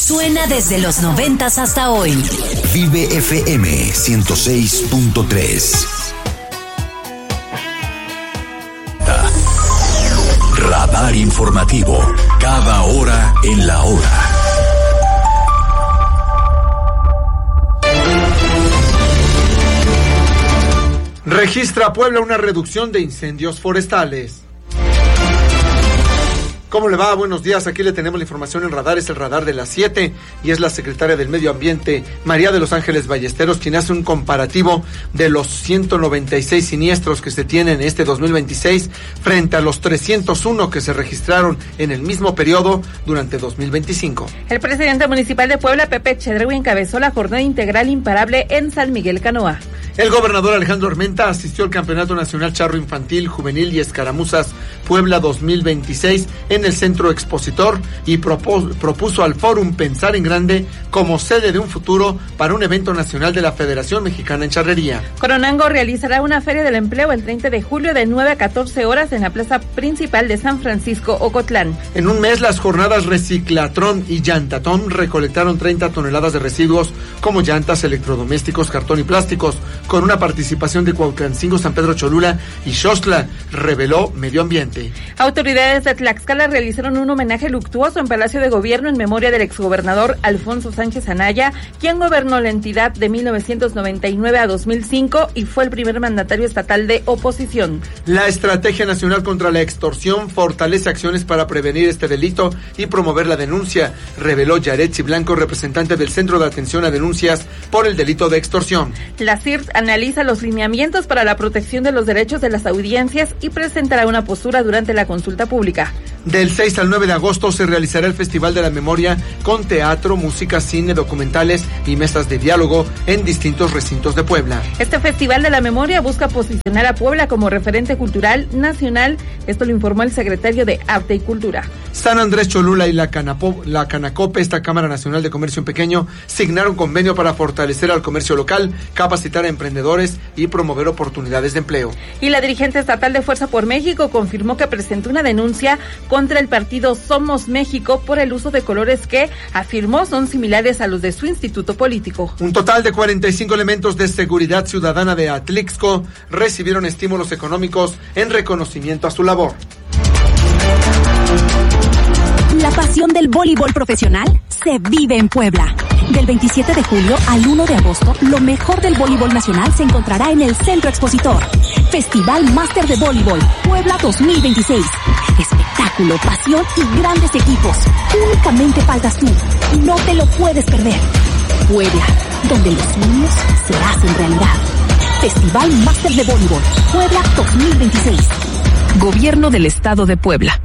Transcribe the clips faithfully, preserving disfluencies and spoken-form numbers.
Suena desde los noventas hasta hoy. Vive F M ciento seis punto tres. Radar informativo. Cada hora en la hora. Registra Puebla una reducción de incendios forestales. ¿Cómo le va? Buenos días, aquí le tenemos la información en Radar, es el Radar de las siete y es la secretaria del Medio Ambiente, María de los Ángeles Ballesteros, quien hace un comparativo de los ciento noventa y seis siniestros que se tienen este dos mil veintiséis frente a los trescientos uno que se registraron en el mismo periodo durante dos mil veinticinco. El presidente municipal de Puebla, Pepe Chedreu, encabezó la jornada integral imparable en San Miguel Canoa. El gobernador Alejandro Armenta asistió al Campeonato Nacional Charro Infantil, Juvenil y Escaramuzas Puebla dos mil veintiséis en el Centro Expositor y propuso, propuso al Fórum Pensar en Grande como sede de un futuro para un evento nacional de la Federación Mexicana en Charrería. Coronango realizará una feria del empleo el treinta de julio de nueve a catorce horas en la plaza principal de San Francisco, Ocotlán. En un mes, las jornadas Reciclatron y Llantatón recolectaron treinta toneladas de residuos como llantas, electrodomésticos, cartón y plásticos, con una participación de Cuautlancingo, San Pedro Cholula y Xoxtla, reveló Medio Ambiente. Autoridades de Tlaxcala realizaron un homenaje luctuoso en Palacio de Gobierno en memoria del exgobernador Alfonso Sánchez Anaya, quien gobernó la entidad de mil novecientos noventa y nueve a dos mil cinco y fue el primer mandatario estatal de oposición. La Estrategia Nacional contra la Extorsión fortalece acciones para prevenir este delito y promover la denuncia, reveló Yaretsi Blanco, representante del Centro de Atención a Denuncias por el delito de extorsión. La C I R T analiza los lineamientos para la protección de los derechos de las audiencias y presentará una postura durante la consulta pública. Del seis al nueve de agosto se realizará el Festival de la Memoria con teatro, música, cine, documentales y mesas de diálogo en distintos recintos de Puebla. Este Festival de la Memoria busca posicionar a Puebla como referente cultural nacional. Esto lo informó el secretario de Arte y Cultura. San Andrés Cholula y la, Canapo, la Canacope, esta Cámara Nacional de Comercio en Pequeño, signaron convenio para fortalecer al comercio local, capacitar a emprendedores y promover oportunidades de empleo. Y la dirigente estatal de Fuerza por México confirmó que presentó una denuncia contra el partido Somos México por el uso de colores que, afirmó, son similares a los de su instituto político. Un total de cuarenta y cinco elementos de seguridad ciudadana de Atlixco recibieron estímulos económicos en reconocimiento a su labor. La pasión del voleibol profesional se vive en Puebla. Del veintisiete de julio al uno de agosto, lo mejor del voleibol nacional se encontrará en el Centro Expositor. Festival Máster de Voleibol Puebla dos mil veintiséis. Espectáculo, pasión y grandes equipos. Únicamente faltas tú. No te lo puedes perder. Puebla, donde los sueños se hacen realidad. Festival Máster de Voleibol Puebla dos mil veintiséis. Gobierno del Estado de Puebla.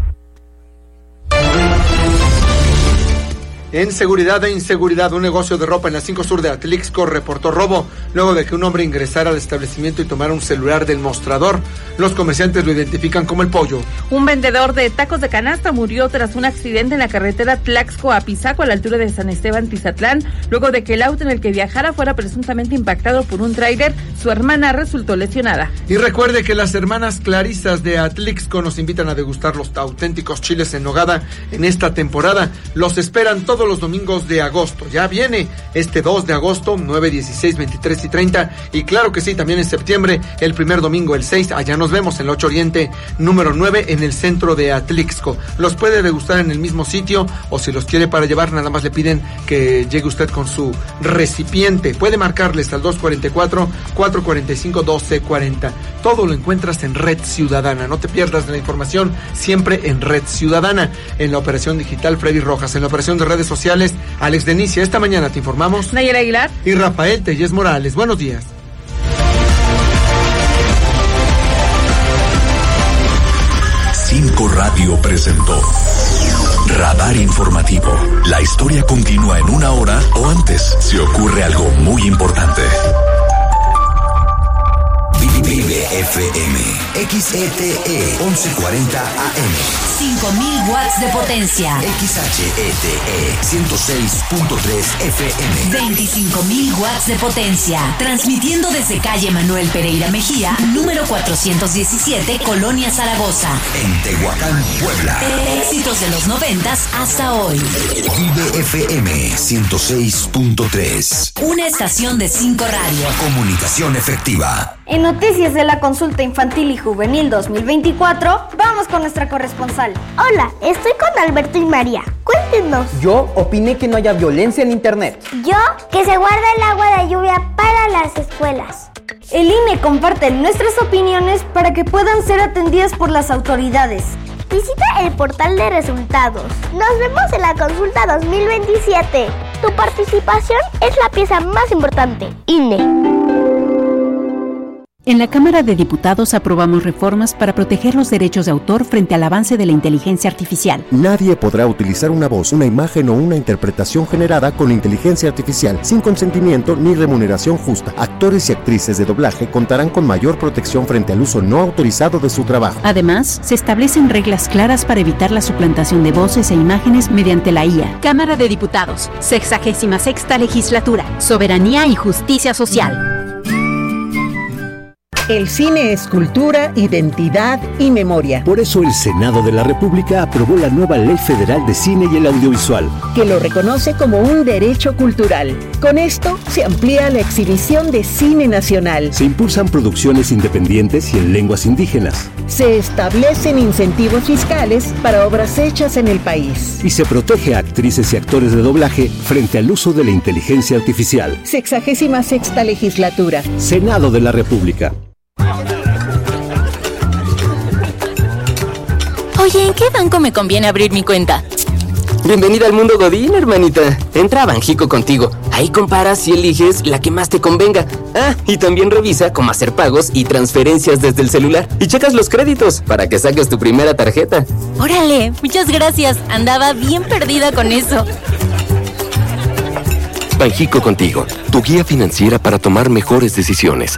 En seguridad e inseguridad, un negocio de ropa en la cinco Sur de Atlixco reportó robo luego de que un hombre ingresara al establecimiento y tomara un celular del mostrador. Los comerciantes lo identifican como el Pollo. Un vendedor de tacos de canasta murió tras un accidente en la carretera Tlaxco-Apizaco a la altura de San Esteban, Tizatlán, luego de que el auto en el que viajara fuera presuntamente impactado por un tráiler. Su hermana resultó lesionada. Y recuerde que las hermanas Clarisas de Atlixco nos invitan a degustar los auténticos chiles en nogada en esta temporada. Los esperan todos los domingos de agosto. Ya viene este dos de agosto, nueve, dieciséis, veintitrés y treinta, y claro que sí, también en septiembre, el primer domingo, el seis, allá nos vemos en la ocho Oriente, número nueve, en el centro de Atlixco. Los puede degustar en el mismo sitio, o si los quiere para llevar, nada más le piden que llegue usted con su recipiente. Puede marcarles al dos cuarenta y cuatro, cuatro cuarenta y cinco, doce cuarenta. Todo lo encuentras en Red Ciudadana. No te pierdas de la información, siempre en Red Ciudadana. En la operación digital, Freddy Rojas. En la operación de redes sociales, Alex Denicia. Esta mañana te informamos Nayera Aguilar y Rafael Tellez Morales. Buenos días. Cinco Radio presentó Radar Informativo. La historia continúa en una hora o antes si ocurre algo muy importante. Vive F M, X E T E once cuarenta A M. cinco mil watts de potencia. X H E T E ciento seis punto tres F M. veinticinco mil watts de potencia. Transmitiendo desde calle Manuel Pereira Mejía, número cuatrocientos diecisiete, Colonia Zaragoza. En Tehuacán, Puebla. Éxitos de los noventas hasta hoy. Vive F M ciento seis punto tres. Una estación de cinco radio. Comunicación efectiva. En noticias de la consulta infantil y juvenil dos mil veinticuatro, vamos con nuestra corresponsal. Hola, estoy con Alberto y María. Cuéntenos. Yo opiné que no haya violencia en internet. Yo, que se guarda el agua de lluvia para las escuelas. El I N E comparte nuestras opiniones para que puedan ser atendidas por las autoridades. Visita el portal de resultados. Nos vemos en la consulta dos mil veintisiete. Tu participación es la pieza más importante. I N E. En la Cámara de Diputados aprobamos reformas para proteger los derechos de autor frente al avance de la inteligencia artificial. Nadie podrá utilizar una voz, una imagen o una interpretación generada con inteligencia artificial sin consentimiento ni remuneración justa. Actores y actrices de doblaje contarán con mayor protección frente al uso no autorizado de su trabajo. Además, se establecen reglas claras para evitar la suplantación de voces e imágenes mediante la I A. Cámara de Diputados, sexagésima sexta legislatura, soberanía y justicia social. El cine es cultura, identidad y memoria. Por eso el Senado de la República aprobó la nueva Ley Federal de Cine y el Audiovisual, que lo reconoce como un derecho cultural. Con esto se amplía la exhibición de cine nacional. Se impulsan producciones independientes y en lenguas indígenas. Se establecen incentivos fiscales para obras hechas en el país. Y se protege a actrices y actores de doblaje frente al uso de la inteligencia artificial. Sexagésima sexta legislatura. Senado de la República. Oye, ¿en qué banco me conviene abrir mi cuenta? Bienvenida al mundo Godín, hermanita. Entra a Banjico contigo. Ahí comparas y eliges la que más te convenga. Ah, y también revisa cómo hacer pagos y transferencias desde el celular. Y checas los créditos para que saques tu primera tarjeta. Órale, muchas gracias. Andaba bien perdida con eso. Banjico contigo, tu guía financiera para tomar mejores decisiones.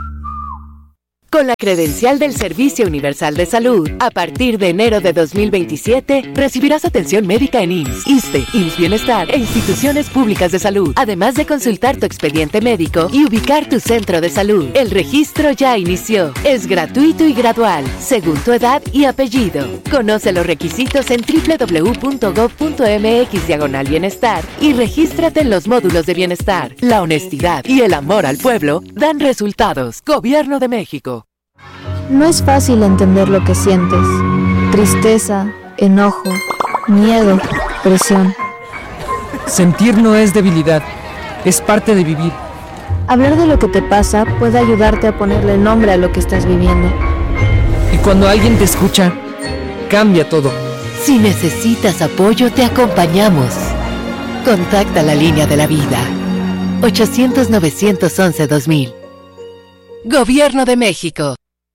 Con la credencial del Servicio Universal de Salud, a partir de enero de dos mil veintisiete, recibirás atención médica en I M S S, ISSSTE, I M S S Bienestar e instituciones públicas de salud, además de consultar tu expediente médico y ubicar tu centro de salud. El registro ya inició. Es gratuito y gradual, según tu edad y apellido. Conoce los requisitos en doble u doble u doble u punto gob punto eme equis diagonal bienestar y regístrate en los módulos de bienestar. La honestidad y el amor al pueblo dan resultados. Gobierno de México. No es fácil entender lo que sientes. Tristeza, enojo, miedo, presión. Sentir no es debilidad, es parte de vivir. Hablar de lo que te pasa puede ayudarte a ponerle nombre a lo que estás viviendo. Y cuando alguien te escucha, cambia todo. Si necesitas apoyo, te acompañamos. Contacta la línea de la vida. ochocientos, novecientos once, dos mil. Gobierno de México.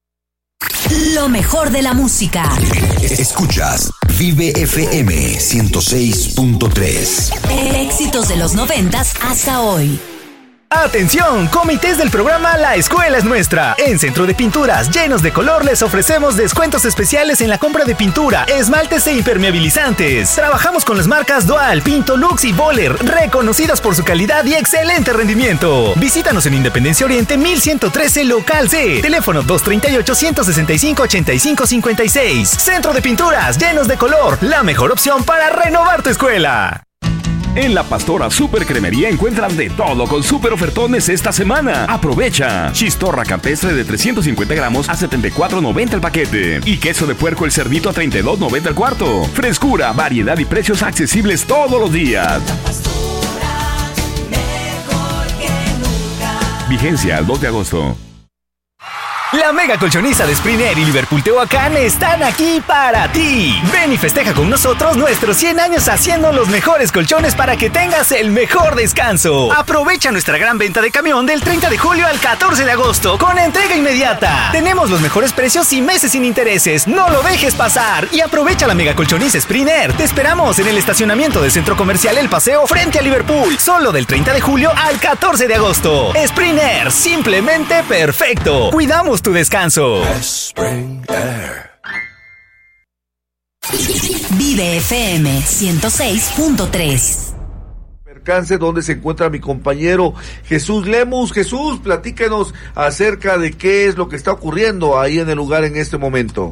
Lo mejor de la música. Escuchas Vive F M ciento seis punto tres. Éxitos de los noventas hasta hoy. ¡Atención! Comités del programa La Escuela es Nuestra. En Centro de Pinturas Llenos de Color les ofrecemos descuentos especiales en la compra de pintura, esmaltes e impermeabilizantes. Trabajamos con las marcas Dual, Pinto, Lux y Boller, reconocidas por su calidad y excelente rendimiento. Visítanos en Independencia Oriente mil ciento trece, local C. Teléfono dos treinta y ocho, ciento sesenta y cinco, ochenta y cinco cincuenta y seis. Centro de Pinturas Llenos de Color, la mejor opción para renovar tu escuela. En La Pastora Super Cremería encuentran de todo con super ofertones esta semana. Aprovecha. Chistorra campestre de trescientos cincuenta gramos a setenta y cuatro noventa el paquete. Y queso de puerco el cerdito a treinta y dos noventa el cuarto. Frescura, variedad y precios accesibles todos los días. La Pastora, mejor que nunca. Vigencia al dos de agosto. La mega colchoniza de Spring Air y Liverpool Tehuacán están aquí para ti. Ven y festeja con nosotros nuestros cien años haciendo los mejores colchones para que tengas el mejor descanso. Aprovecha nuestra gran venta de camión del treinta de julio al catorce de agosto con entrega inmediata. Tenemos los mejores precios y meses sin intereses. No lo dejes pasar y aprovecha la mega colchoniza Spring Air. Te esperamos en el estacionamiento del Centro Comercial El Paseo frente a Liverpool. Solo del treinta de julio al catorce de agosto. Spring Air, simplemente perfecto. Cuidamos cuidamos tu descanso. Vive F M ciento seis punto tres. Percance, donde se encuentra mi compañero Jesús Lemus. Jesús, platíquenos acerca de qué es lo que está ocurriendo ahí en el lugar en este momento.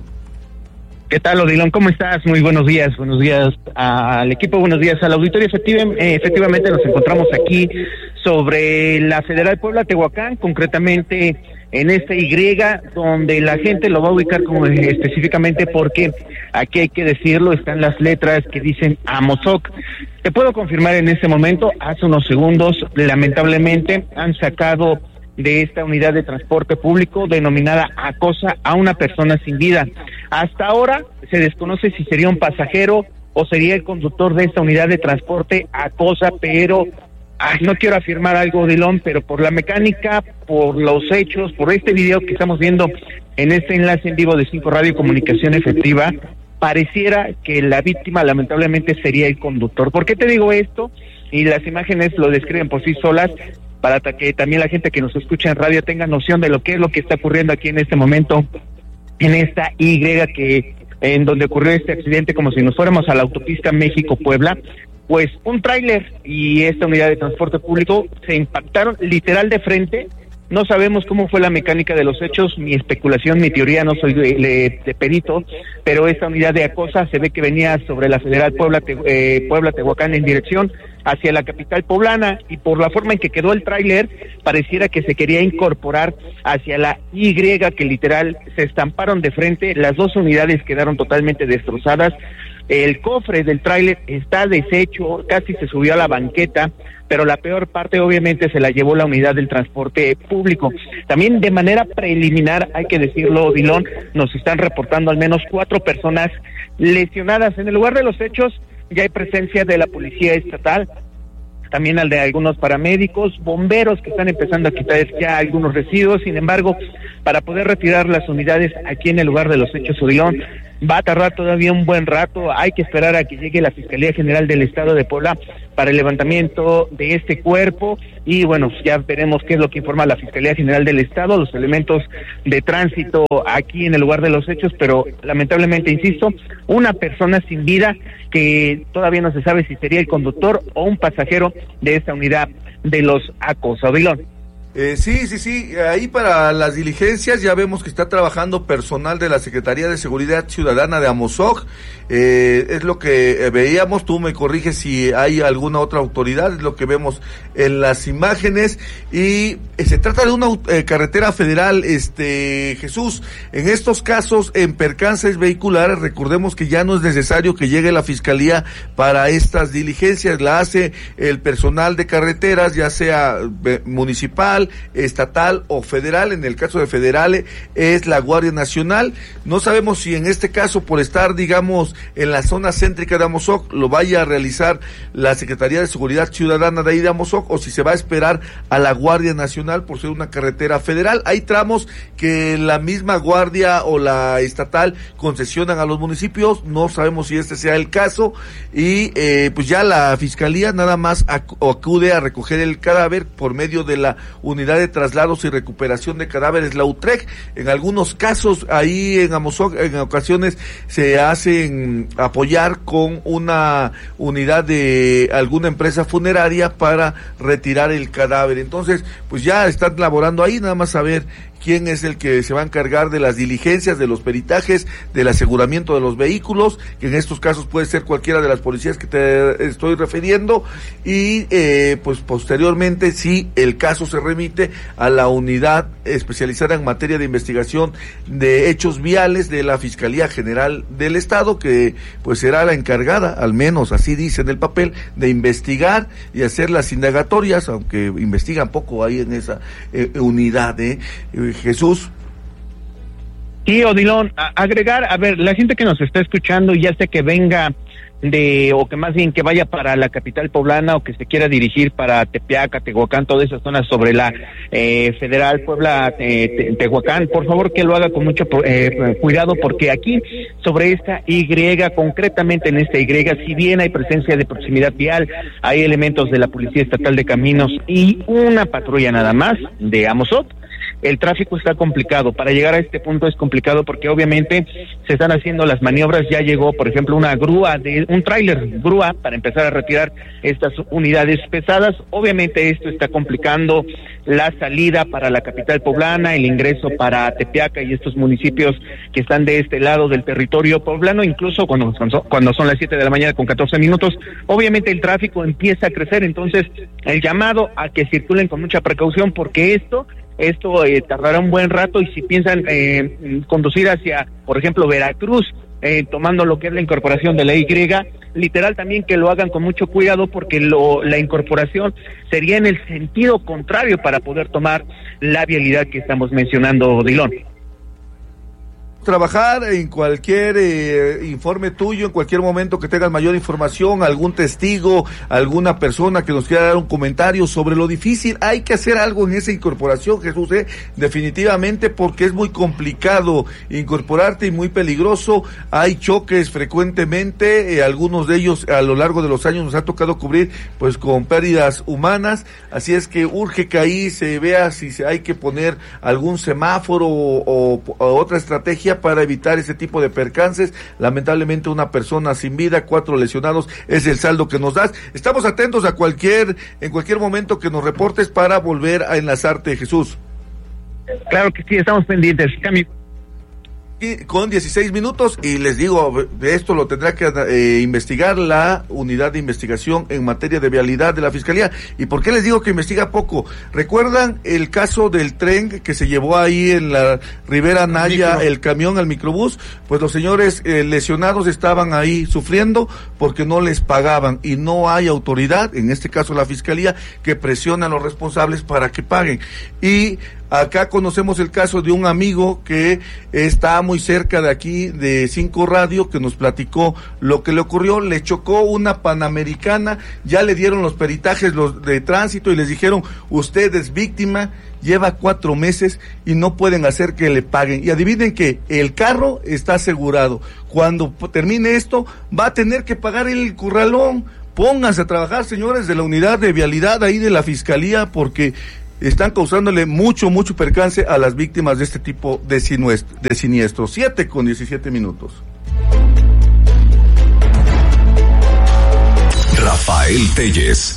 ¿Qué tal, Odilon? ¿Cómo estás? Muy buenos días, buenos días al equipo, buenos días al auditorio. Efectiv- eh, efectivamente nos encontramos aquí sobre la Federal Puebla Tehuacán, concretamente en esta Y, donde la gente lo va a ubicar como eh, específicamente porque aquí hay que decirlo, están las letras que dicen Amozoc. Te puedo confirmar en este momento, hace unos segundos, lamentablemente han sacado de esta unidad de transporte público denominada Acosa a una persona sin vida. Hasta ahora se desconoce si sería un pasajero o sería el conductor de esta unidad de transporte Acosa, pero ay, no quiero afirmar algo, Dilón, pero por la mecánica, por los hechos, por este video que estamos viendo en este enlace en vivo de Cinco Radio Comunicación Efectiva, pareciera que la víctima lamentablemente sería el conductor. ¿Por qué te digo esto? Y las imágenes lo describen por sí solas, para que también la gente que nos escucha en radio tenga noción de lo que es lo que está ocurriendo aquí en este momento, en esta Y, que en donde ocurrió este accidente, como si nos fuéramos a la autopista México-Puebla. Pues un tráiler y esta unidad de transporte público se impactaron literal de frente. No sabemos cómo fue la mecánica de los hechos, mi especulación, mi teoría, no soy de, de, de perito, pero esta unidad de Acosa se ve que venía sobre la Federal Puebla, te, eh, Puebla Tehuacán en dirección hacia la capital poblana, y por la forma en que quedó el tráiler, pareciera que se quería incorporar hacia la Y, que literal se estamparon de frente. Las dos unidades quedaron totalmente destrozadas. El cofre del tráiler está deshecho, casi se subió a la banqueta, pero la peor parte obviamente se la llevó la unidad del transporte público. También de manera preliminar, hay que decirlo, Dilón, nos están reportando al menos cuatro personas lesionadas. En el lugar de los hechos ya hay presencia de la policía estatal, también al de algunos paramédicos, bomberos que están empezando a quitar ya algunos residuos. Sin embargo, para poder retirar las unidades aquí en el lugar de los hechos, Odilón, va a tardar todavía un buen rato. Hay que esperar a que llegue la Fiscalía General del Estado de Puebla para el levantamiento de este cuerpo, y bueno, ya veremos qué es lo que informa la Fiscalía General del Estado, los elementos de tránsito aquí en el lugar de los hechos, pero lamentablemente, insisto, una persona sin vida que todavía no se sabe si sería el conductor o un pasajero de esta unidad de los Acosa. Odilon. Eh, sí, sí, sí, ahí para las diligencias ya vemos que está trabajando personal de la Secretaría de Seguridad Ciudadana de Amozoc. Eh, es lo que veíamos, tú me corriges si hay alguna otra autoridad, es lo que vemos en las imágenes, y eh, se trata de una eh, carretera federal, este Jesús. En estos casos, en percances vehiculares, recordemos que ya no es necesario que llegue la Fiscalía para estas diligencias, la hace el personal de carreteras, ya sea eh, municipal, estatal o federal. En el caso de federales es la Guardia Nacional. No sabemos si en este caso, por estar, digamos, en la zona céntrica de Amozoc, lo vaya a realizar la Secretaría de Seguridad Ciudadana de ahí de Amozoc, o si se va a esperar a la Guardia Nacional por ser una carretera federal. Hay tramos que la misma Guardia o la estatal concesionan a los municipios, no sabemos si este sea el caso, y eh, pues ya la Fiscalía nada más ac- acude a recoger el cadáver por medio de la Unidad de Traslados y Recuperación de Cadáveres, la U T R E C. En algunos casos ahí en Amozoc, en ocasiones se hacen apoyar con una unidad de alguna empresa funeraria para retirar el cadáver. Entonces, pues ya están laborando ahí, nada más saber quién es el que se va a encargar de las diligencias, de los peritajes, del aseguramiento de los vehículos, que en estos casos puede ser cualquiera de las policías que te estoy refiriendo, y eh, pues posteriormente, si el caso se remite a la unidad especializada en materia de investigación de hechos viales de la Fiscalía General del Estado, que pues será la encargada, al menos así dice en el papel, de investigar y hacer las indagatorias, aunque investigan poco ahí en esa eh, unidad, ¿eh? Jesús. Sí, Odilon, a- agregar, a ver, la gente que nos está escuchando, ya sea que venga de, o que más bien que vaya para la capital poblana, o que se quiera dirigir para Tepeaca, Tehuacán, todas esas zonas sobre la eh, Federal Puebla, eh, Te- Tehuacán, por favor que lo haga con mucho eh, cuidado, porque aquí sobre esta Y, concretamente en esta Y, si bien hay presencia de proximidad vial, hay elementos de la Policía Estatal de Caminos y una patrulla nada más de Amozoc, el tráfico está complicado. Para llegar a este punto es complicado porque obviamente se están haciendo las maniobras. Ya llegó, por ejemplo, una grúa, de un tráiler grúa para empezar a retirar estas unidades pesadas. Obviamente esto está complicando la salida para la capital poblana, el ingreso para Tepeaca y estos municipios que están de este lado del territorio poblano, incluso cuando, cuando son las siete de la mañana con catorce minutos, obviamente el tráfico empieza a crecer. Entonces el llamado a que circulen con mucha precaución, porque esto esto eh, tardará un buen rato, y si piensan eh, conducir hacia, por ejemplo, Veracruz, eh, tomando lo que es la incorporación de la Y, literal también que lo hagan con mucho cuidado, porque lo, la incorporación sería en el sentido contrario para poder tomar la vialidad que estamos mencionando, Dilón. Trabajar en cualquier eh, informe tuyo, en cualquier momento que tengas mayor información, algún testigo, alguna persona que nos quiera dar un comentario sobre lo difícil. Hay que hacer algo en esa incorporación, Jesús, eh, definitivamente, porque es muy complicado incorporarte y muy peligroso. Hay choques frecuentemente, eh, algunos de ellos a lo largo de los años nos ha tocado cubrir pues con pérdidas humanas, así es que urge que ahí se vea si se hay que poner algún semáforo o, o, o otra estrategia para evitar ese tipo de percances. Lamentablemente una persona sin vida, cuatro lesionados es el saldo que nos das. Estamos atentos a cualquier, en cualquier momento que nos reportes para volver a enlazarte, Jesús. Claro que sí, estamos pendientes. Cami. Con dieciséis minutos, y les digo, de esto lo tendrá que eh, investigar la unidad de investigación en materia de vialidad de la Fiscalía. ¿Y por qué les digo que investiga poco? ¿Recuerdan el caso del tren que se llevó ahí en la Rivera Naya, el camión, el microbús? Pues los señores eh, lesionados estaban ahí sufriendo porque no les pagaban, y no hay autoridad, en este caso la Fiscalía, que presiona a los responsables para que paguen. Y acá conocemos el caso de un amigo que está muy cerca de aquí, de Cinco Radio, que nos platicó lo que le ocurrió. Le chocó una Panamericana, ya le dieron los peritajes los de tránsito y les dijeron, usted es víctima, lleva cuatro meses y no pueden hacer que le paguen. Y adivinen que el carro está asegurado. Cuando termine esto, va a tener que pagar el corralón. Pónganse a trabajar, señores de la unidad de vialidad ahí de la Fiscalía, porque están causándole mucho, mucho percance a las víctimas de este tipo de siniestros. De siniestros. siete con diecisiete minutos. Rafael Telles.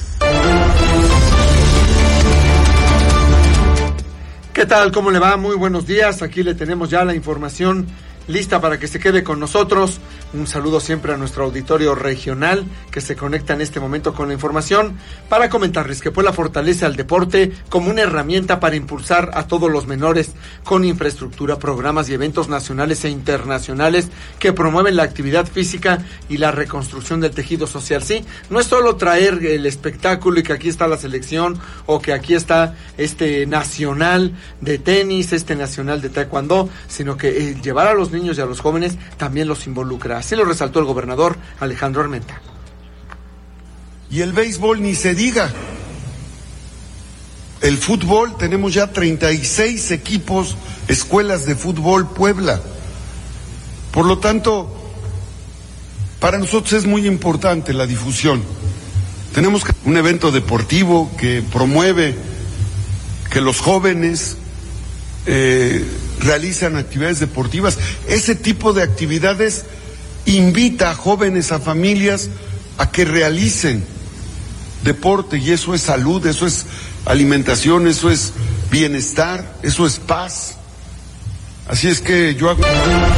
¿Qué tal? ¿Cómo le va? Muy buenos días. Aquí le tenemos ya la información lista para que se quede con nosotros. Un saludo siempre a nuestro auditorio regional que se conecta en este momento con la información, para comentarles que Puebla fortalece al deporte como una herramienta para impulsar a todos los menores con infraestructura, programas y eventos nacionales e internacionales que promueven la actividad física y la reconstrucción del tejido social. Sí, no es solo traer el espectáculo y que aquí está la selección o que aquí está este nacional de tenis, este nacional de taekwondo, sino que eh, llevar a los niños y a los jóvenes también los involucra. Así lo resaltó el gobernador Alejandro Armenta. Y el béisbol ni se diga. El fútbol, tenemos ya treinta y seis equipos, escuelas de fútbol Puebla. Por lo tanto, para nosotros es muy importante la difusión. Tenemos un evento deportivo que promueve que los jóvenes eh, realizan actividades deportivas. Ese tipo de actividades invita a jóvenes, a familias, a que realicen deporte, y eso es salud, eso es alimentación, eso es bienestar, eso es paz. Así es que yo hago...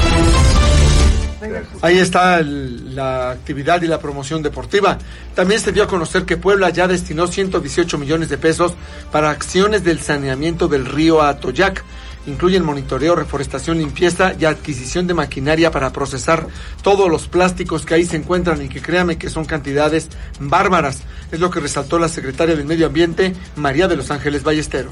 Ahí está el, la actividad y la promoción deportiva. También se dio a conocer que Puebla ya destinó ciento dieciocho millones de pesos para acciones del saneamiento del río Atoyac. Incluyen monitoreo, reforestación, limpieza y adquisición de maquinaria para procesar todos los plásticos que ahí se encuentran, y que créame que son cantidades bárbaras. Es lo que resaltó la secretaria del Medio Ambiente, María de los Ángeles Ballesteros.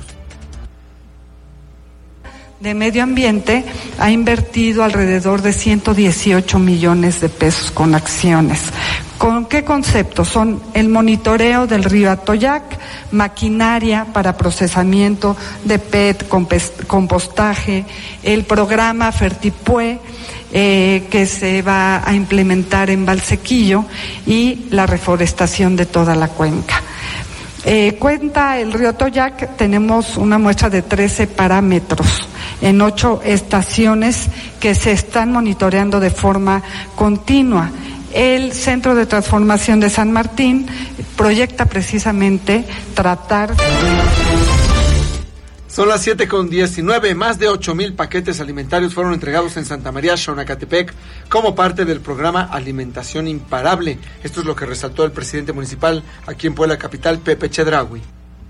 De Medio Ambiente ha invertido alrededor de ciento dieciocho millones de pesos con acciones. ¿Con qué conceptos? Son el monitoreo del río Atoyac, maquinaria para procesamiento de P E T, compostaje, el programa Fertipue, eh, que se va a implementar en Valsequillo, y la reforestación de toda la cuenca. Eh, cuenta el río Toyac, tenemos una muestra de trece parámetros en ocho estaciones que se están monitoreando de forma continua. El Centro de Transformación de San Martín proyecta precisamente tratar... Son las siete con diecinueve. Más de ocho mil paquetes alimentarios fueron entregados en Santa María, Xonacatepec, como parte del programa Alimentación Imparable. Esto es lo que resaltó el presidente municipal aquí en Puebla Capital, Pepe Chedraui.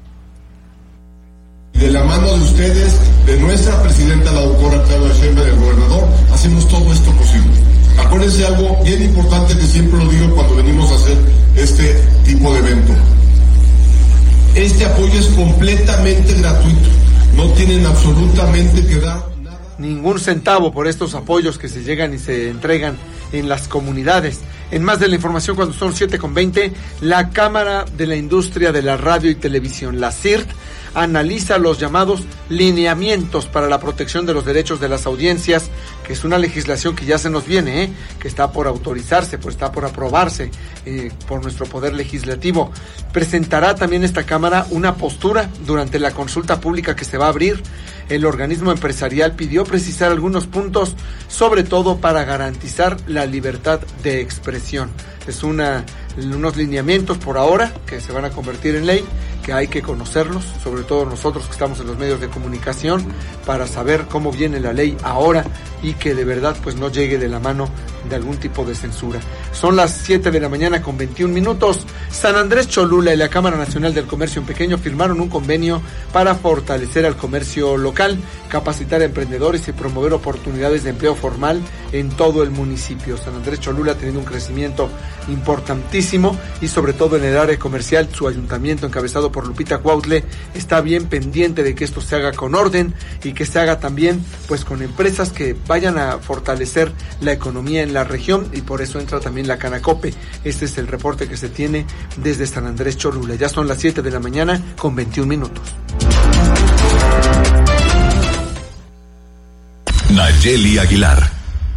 De la mano de ustedes, de nuestra presidenta, la doctora Claudia Sheinbaum, del gobernador, hacemos todo esto posible. Acuérdense algo bien importante que siempre lo digo cuando venimos a hacer este tipo de evento. Este apoyo es completamente gratuito. No tienen absolutamente que dar nada. Ningún centavo por estos apoyos que se llegan y se entregan en las comunidades. En más de la información, cuando son siete con veinte, la Cámara de la Industria de la Radio y Televisión, la C I R T, analiza los llamados lineamientos para la protección de los derechos de las audiencias, que es una legislación que ya se nos viene, ¿eh? que está por autorizarse, pues está por aprobarse eh, por nuestro Poder Legislativo. Presentará también esta Cámara una postura durante la consulta pública que se va a abrir. El organismo empresarial pidió precisar algunos puntos, sobre todo para garantizar la libertad de expresión. Es una, unos lineamientos por ahora que se van a convertir en ley, que hay que conocerlos, sobre todo nosotros que estamos en los medios de comunicación, para saber cómo viene la ley ahora y que de verdad pues no llegue de la mano de algún tipo de censura. Son las siete de la mañana con veintiún minutos. San Andrés Cholula y la Cámara Nacional del Comercio en Pequeño firmaron un convenio para fortalecer al comercio local, capacitar a emprendedores y promover oportunidades de empleo formal en todo el municipio. San Andrés Cholula ha tenido un crecimiento importantísimo y sobre todo en el área comercial. Su ayuntamiento, encabezado por Lupita Cuautle, está bien pendiente de que esto se haga con orden y que se haga también pues con empresas que vayan a fortalecer la economía en la región, y por eso entra también la Canacope. Este es el reporte que se tiene desde San Andrés Cholula. Ya son las siete de la mañana con veintiún minutos. Nayeli Aguilar.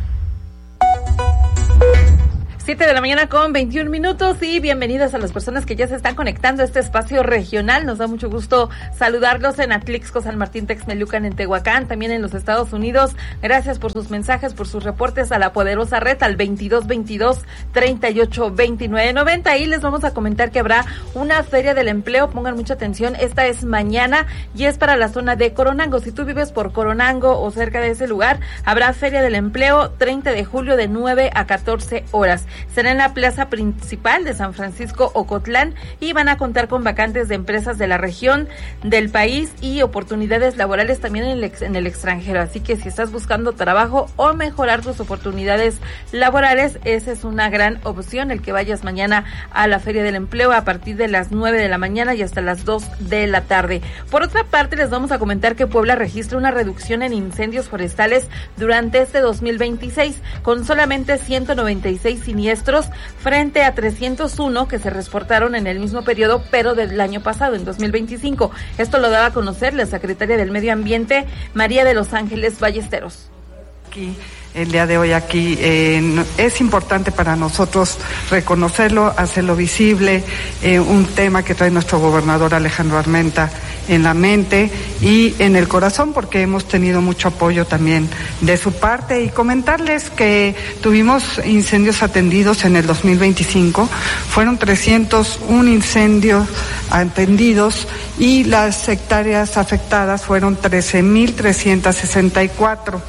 siete de la mañana con veintiún minutos y bienvenidas a las personas que ya se están conectando a este espacio regional. Nos da mucho gusto saludarlos en Atlixco, San Martín, Texmelucan, en Tehuacán, también en los Estados Unidos. Gracias por sus mensajes, por sus reportes a la poderosa red al veintidós veintidós treinta y ocho veintinueve noventa. Y les vamos a comentar que habrá una feria del empleo. Pongan mucha atención, esta es mañana y es para la zona de Coronango. Si tú vives por Coronango o cerca de ese lugar, habrá feria del empleo treinta de julio de nueve a catorce horas. Será en la plaza principal de San Francisco Ocotlán y van a contar con vacantes de empresas de la región, del país y oportunidades laborales también en el, ex, en el extranjero. Así que si estás buscando trabajo o mejorar tus oportunidades laborales, esa es una gran opción, el que vayas mañana a la Feria del Empleo a partir de las nueve de la mañana y hasta las dos de la tarde. Por otra parte, les vamos a comentar que Puebla registra una reducción en incendios forestales durante este dos mil veintiséis, con solamente ciento noventa y seis siniestros frente a trescientos uno que se reportaron en el mismo periodo, pero del año pasado, en dos mil veinticinco. Esto lo daba a conocer la secretaria del Medio Ambiente, María de los Ángeles Ballesteros. Aquí, el día de hoy aquí, eh, es importante para nosotros reconocerlo, hacerlo visible, eh, un tema que trae nuestro gobernador Alejandro Armenta en la mente y en el corazón, porque hemos tenido mucho apoyo también de su parte. Y comentarles que tuvimos incendios atendidos en el dos mil veinticinco, fueron trescientos uno incendios atendidos y las hectáreas afectadas fueron trece mil trescientos sesenta y cuatro.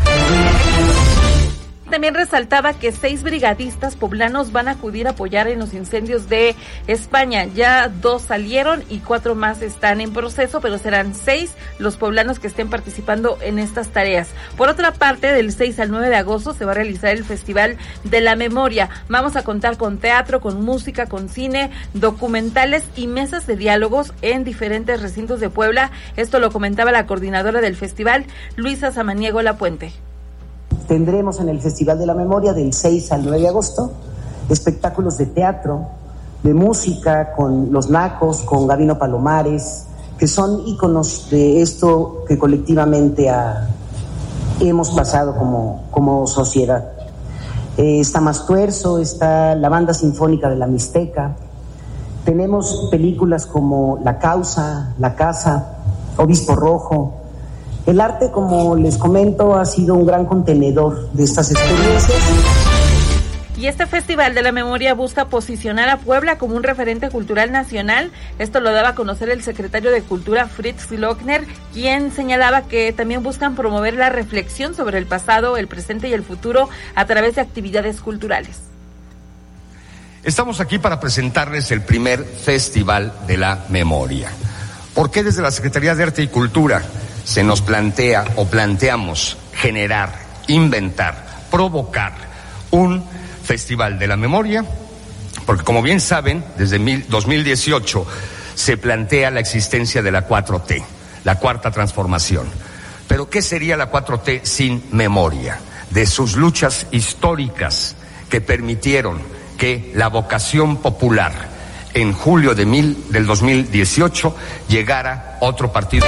También resaltaba que seis brigadistas poblanos van a acudir a apoyar en los incendios de España. Ya dos salieron y cuatro más están en proceso, pero serán seis los poblanos que estén participando en estas tareas. Por otra parte, del seis al nueve de agosto se va a realizar el Festival de la Memoria. Vamos a contar con teatro, con música, con cine, documentales y mesas de diálogos en diferentes recintos de Puebla. Esto lo comentaba la coordinadora del festival, Luisa Samaniego Lapuente. Tendremos en el Festival de la Memoria del seis al nueve de agosto espectáculos de teatro, de música con Los Nacos, con Gabino Palomares, que son íconos de esto que colectivamente ha, hemos pasado como, como sociedad. Eh, está Mastuerzo, está la Banda Sinfónica de la Mixteca, Tenemos películas como La Causa, La Casa, Obispo Rojo. El arte, como les comento, ha sido un gran contenedor de estas experiencias. Y este Festival de la Memoria busca posicionar a Puebla como un referente cultural nacional. Esto lo daba a conocer el secretario de Cultura, Fritz Lochner, quien señalaba que también buscan promover la reflexión sobre el pasado, el presente y el futuro a través de actividades culturales. Estamos aquí para presentarles el primer Festival de la Memoria. ¿Por qué desde la Secretaría de Arte y Cultura se nos plantea o planteamos generar, inventar, provocar un Festival de la Memoria? Porque como bien saben, desde dos mil dieciocho se plantea la existencia de la cuatro T, la Cuarta Transformación. Pero ¿qué sería la cuatro T sin memoria? De sus luchas históricas que permitieron que la vocación popular en julio de mil, del dos mil dieciocho llegara otro partido.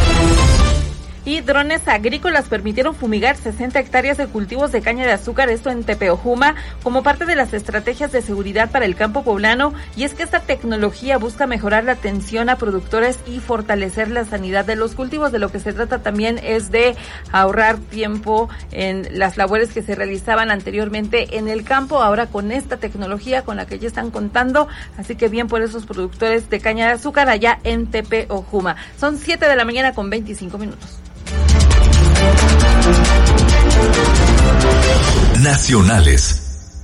Y drones agrícolas permitieron fumigar sesenta hectáreas de cultivos de caña de azúcar, esto en Tepeojuma, como parte de las estrategias de seguridad para el campo poblano. Y es que esta tecnología busca mejorar la atención a productores y fortalecer la sanidad de los cultivos. De lo que se trata también es de ahorrar tiempo en las labores que se realizaban anteriormente en el campo, ahora con esta tecnología con la que ya están contando. Así que bien por esos productores de caña de azúcar allá en Tepeojuma. Son siete de la mañana con veinticinco minutos. Nacionales.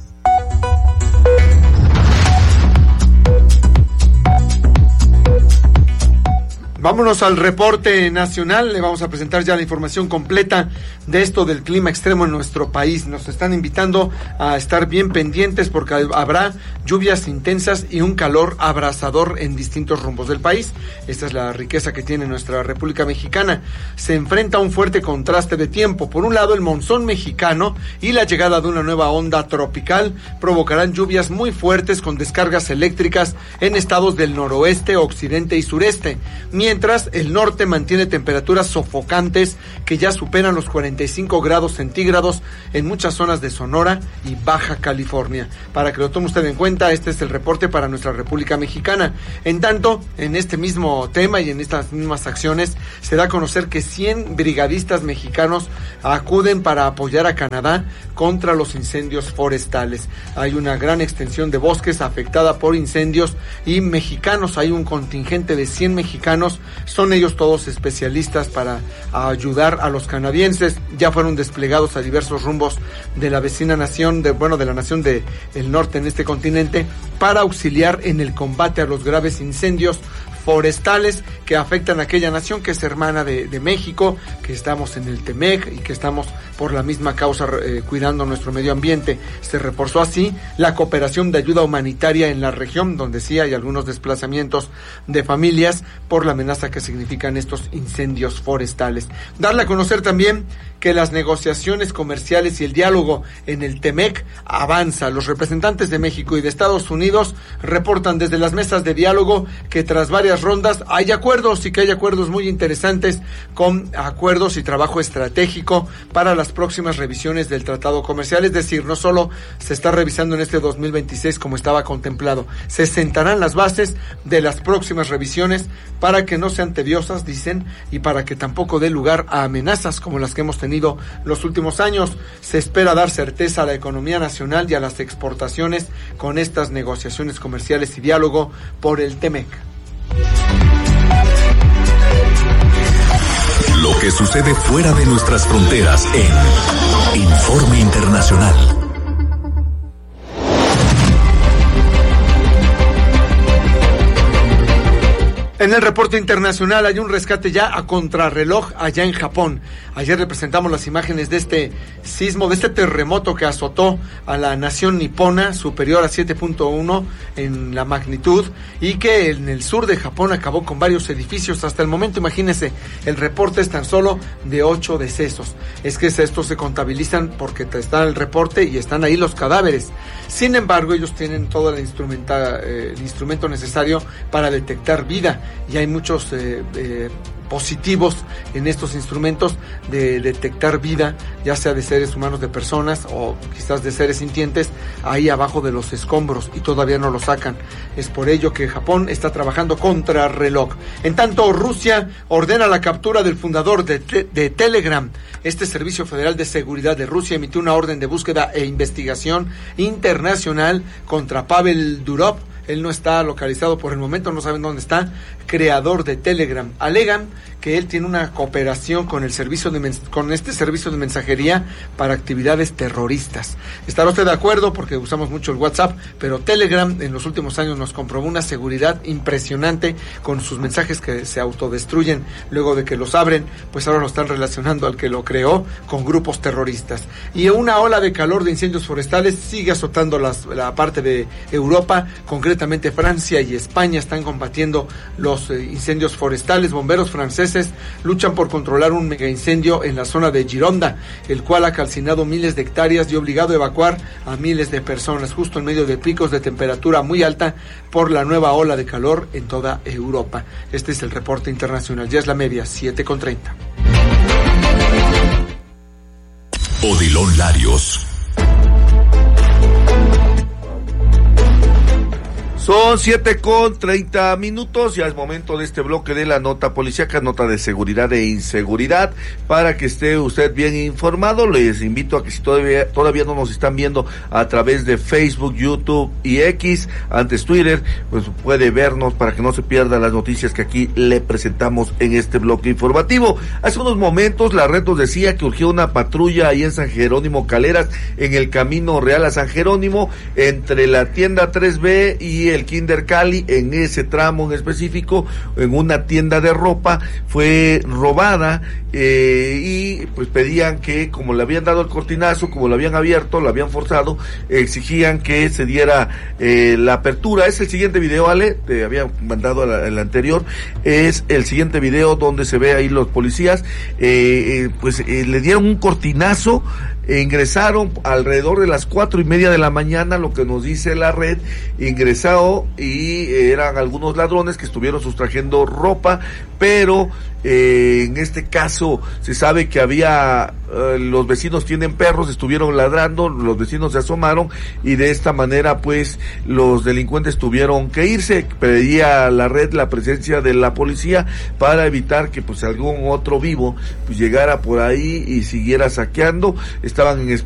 Vámonos al reporte nacional. Le vamos a presentar ya la información completa de esto del clima extremo en nuestro país. Nos están invitando a estar bien pendientes porque habrá lluvias intensas y un calor abrasador en distintos rumbos del país. Esta es la riqueza que tiene nuestra República Mexicana. Se enfrenta a un fuerte contraste de tiempo. Por un lado, el monzón mexicano y la llegada de una nueva onda tropical provocarán lluvias muy fuertes con descargas eléctricas en estados del noroeste, occidente y sureste. Mientras Mientras, el norte mantiene temperaturas sofocantes que ya superan los cuarenta y cinco grados centígrados en muchas zonas de Sonora y Baja California. Para que lo tome usted en cuenta, este es el reporte para nuestra República Mexicana. En tanto, en este mismo tema y en estas mismas acciones, se da a conocer que cien brigadistas mexicanos acuden para apoyar a Canadá contra los incendios forestales. Hay una gran extensión de bosques afectada por incendios y mexicanos, hay un contingente de cien mexicanos. Son ellos todos especialistas para ayudar a los canadienses. Ya fueron desplegados a diversos rumbos de la vecina nación, de bueno, de la nación del norte en este continente, para auxiliar en el combate a los graves incendios forestales que afectan a aquella nación que es hermana de, de México, que estamos en el Temec y que estamos por la misma causa eh, cuidando nuestro medio ambiente. Se reforzó así la cooperación de ayuda humanitaria en la región, donde sí hay algunos desplazamientos de familias por la amenaza que significan estos incendios forestales. Darle a conocer también que las negociaciones comerciales y el diálogo en el Temec avanza. Los representantes de México y de Estados Unidos reportan desde las mesas de diálogo que tras varias rondas hay acuerdos y que hay acuerdos muy interesantes, con acuerdos y trabajo estratégico para las próximas revisiones del tratado comercial. Es decir, no solo se está revisando en este dos mil veintiséis como estaba contemplado, se sentarán las bases de las próximas revisiones para que no sean tediosas, dicen, y para que tampoco dé lugar a amenazas como las que hemos tenido los últimos años. Se espera dar certeza a la economía nacional y a las exportaciones con estas negociaciones comerciales y diálogo por el Temec. Lo que sucede fuera de nuestras fronteras en Informe Internacional. En el reporte internacional hay un rescate ya a contrarreloj allá en Japón. Ayer le presentamos las imágenes de este sismo, de este terremoto que azotó a la nación nipona, superior a siete punto uno en la magnitud, y que en el sur de Japón acabó con varios edificios. Hasta el momento, imagínense, el reporte es tan solo de ocho decesos. Es que estos se contabilizan porque está el reporte y están ahí los cadáveres. Sin embargo, ellos tienen todo el, instrumenta, eh, el instrumento necesario para detectar vida. y hay muchos eh, eh, positivos en estos instrumentos de detectar vida, ya sea de seres humanos, de personas o quizás de seres sintientes, ahí abajo de los escombros, y todavía no lo sacan. Es por ello que Japón está trabajando contra reloj. En tanto, Rusia ordena la captura del fundador de, te- de Telegram. Este Servicio Federal de Seguridad de Rusia emitió una orden de búsqueda e investigación internacional contra Pavel Durov. Él no está localizado por el momento, no saben dónde está, creador de Telegram. Alegan que él tiene una cooperación con el servicio de mens- con este servicio de mensajería para actividades terroristas. ¿Estará usted de acuerdo? Porque usamos mucho el WhatsApp, pero Telegram en los últimos años nos comprobó una seguridad impresionante con sus mensajes que se autodestruyen luego de que los abren, pues ahora lo están relacionando al que lo creó con grupos terroristas. Y una ola de calor de incendios forestales sigue azotando las, la parte de Europa, concretamente Francia y España están combatiendo los eh, incendios forestales. Bomberos franceses luchan por controlar un mega incendio en la zona de Gironda, el cual ha calcinado miles de hectáreas y obligado a evacuar a miles de personas, justo en medio de picos de temperatura muy alta por la nueva ola de calor en toda Europa. Este es el reporte internacional. Ya es la media, siete con treinta. Odilon Larios. Son siete con treinta minutos, ya es momento de este bloque de la nota policíaca, nota de seguridad e inseguridad, para que esté usted bien informado. Les invito a que si todavía, todavía no nos están viendo a través de Facebook, YouTube y X, antes Twitter, pues puede vernos para que no se pierda las noticias que aquí le presentamos en este bloque informativo. Hace unos momentos la red nos decía que urgía una patrulla ahí en San Jerónimo Caleras, en el Camino Real a San Jerónimo, entre la tienda tres B y el Kinder Cali. En ese tramo en específico, en una tienda de ropa fue robada, eh, y pues pedían que, como le habían dado el cortinazo, como lo habían abierto, lo habían forzado, exigían que se diera eh, la apertura. Es el siguiente video, Ale, te había mandado la, el anterior, es el siguiente video donde se ve ahí los policías, eh, eh, pues eh, le dieron un cortinazo. Ingresaron alrededor de las cuatro y media de la mañana, lo que nos dice la red, ingresado, y eran algunos ladrones que estuvieron sustrayendo ropa, pero eh, en este caso se sabe que había, eh, los vecinos tienen perros, estuvieron ladrando, los vecinos se asomaron y de esta manera pues los delincuentes tuvieron que irse. Pedía la red la presencia de la policía para evitar que pues algún otro vivo pues llegara por ahí y siguiera saqueando. Estaban en